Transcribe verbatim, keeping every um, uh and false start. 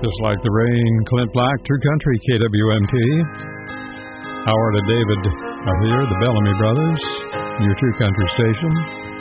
Just like the rain, Clint Black, True Country, K W M T. Howard and David are here, the Bellamy Brothers, your True Country station.